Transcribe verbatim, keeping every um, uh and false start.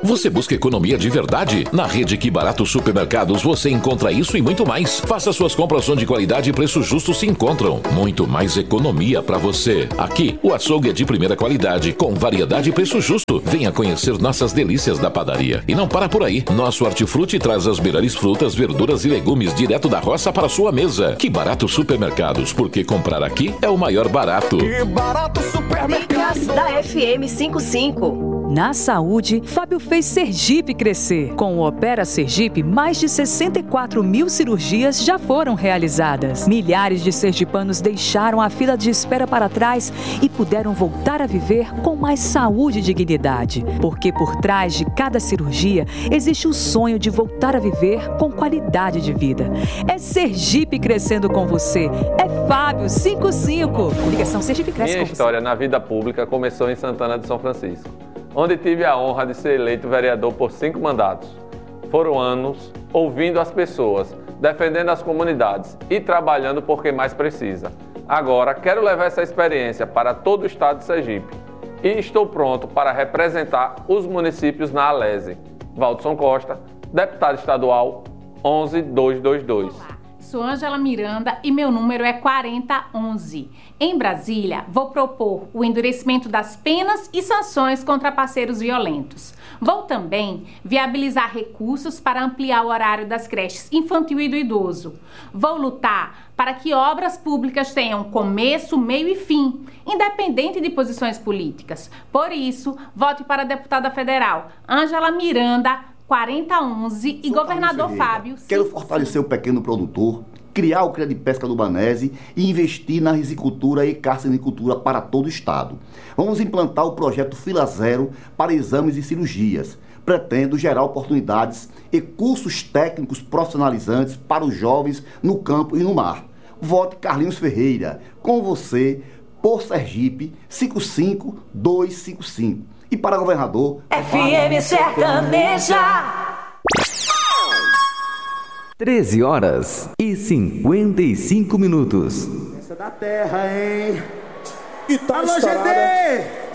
Você busca economia de verdade? Na rede Que Barato Supermercados você encontra isso e muito mais. Faça suas compras onde qualidade e preço justo se encontram. Muito mais economia para você. Aqui, o açougue é de primeira qualidade, com variedade e preço justo. Venha conhecer nossas delícias da padaria. E não para por aí. Nosso Hortifruti traz as melhores frutas, verduras e legumes direto da roça para sua mesa. Que Barato Supermercados, porque comprar aqui é o maior barato. Que Barato Supermercados da F M cinquenta e cinco. Na saúde, Fábio fez Sergipe crescer. Com o Opera Sergipe, mais de sessenta e quatro mil cirurgias já foram realizadas. Milhares de sergipanos deixaram a fila de espera para trás e puderam voltar a viver com mais saúde e dignidade. Porque por trás de cada cirurgia existe o sonho de voltar a viver com qualidade de vida. É Sergipe crescendo com você. É Fábio cinquenta e cinco. Ligação Sergipe cresce Minha com história você. Na vida pública começou em Santana de São Francisco, onde tive a honra de ser eleito vereador por cinco mandatos. Foram anos ouvindo as pessoas, defendendo as comunidades e trabalhando por quem mais precisa. Agora, quero levar essa experiência para todo o estado de Sergipe e estou pronto para representar os municípios na Alese. Valdson Costa, deputado estadual onze mil duzentos e vinte e dois. Sou Ângela Miranda e meu número é quarenta onze. Em Brasília, vou propor o endurecimento das penas e sanções contra parceiros violentos. Vou também viabilizar recursos para ampliar o horário das creches infantil e do idoso. Vou lutar para que obras públicas tenham começo, meio e fim, independente de posições políticas. Por isso, vote para a deputada federal Ângela Miranda, quarenta onze, e governador Fábio. Quero fortalecer o pequeno produtor, criar o crédito de pesca do Banese e investir na risicultura e carcinicultura para todo o estado. Vamos implantar o projeto Fila Zero para exames e cirurgias. Pretendo gerar oportunidades e cursos técnicos profissionalizantes para os jovens no campo e no mar. Vote Carlinhos Ferreira, com você, por Sergipe, cinco cinco dois cinco cinco. E para governador, F M Sertaneja. treze horas e cinquenta e cinco minutos. Essa é da terra, hein? E tá Alô, estourada. G D!